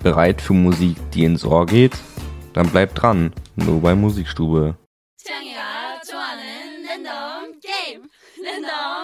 Bereit für Musik, die ins Ohr geht? Dann bleibt dran, nur bei Musikstube. 창이가 좋아하는 랜덤 게임 랜덤